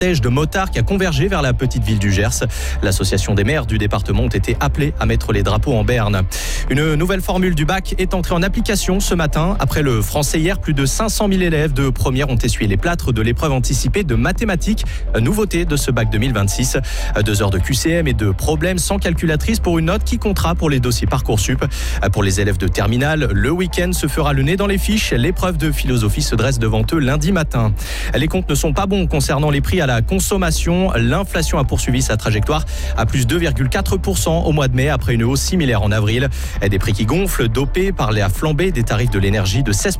De motards qui a convergé vers la petite ville du Gers. L'association des maires du département ont été appelés à mettre les drapeaux en berne. Une nouvelle formule du bac est entrée en application ce matin. Après le français hier, plus de 500 000 élèves de première ont essuyé les plâtres de l'épreuve anticipée de mathématiques. Nouveauté de ce bac 2026. 2 heures de QCM et de problèmes sans calculatrice pour une note qui comptera pour les dossiers Parcoursup. Pour les élèves de terminale, le week-end se fera le nez dans les fiches. L'épreuve de philosophie se dresse devant eux lundi matin. Les comptes ne sont pas bons concernant les prix à la consommation. L'inflation a poursuivi sa trajectoire à plus 2,4% au mois de mai après une hausse similaire en avril. Des prix qui gonflent, dopés par la flambée des tarifs de l'énergie de 16%.